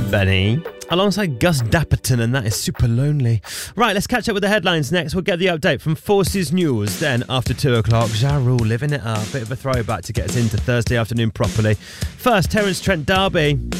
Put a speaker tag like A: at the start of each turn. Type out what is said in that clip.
A: Benny. Alongside Gus Dapperton, and that is Super Lonely. Right, let's catch up with the headlines next. We'll get the update from Forces News. Then, after 2 o'clock, Ja Rule living it up. Bit of a throwback to get us into Thursday afternoon properly. First, Terence Trent D'Arby.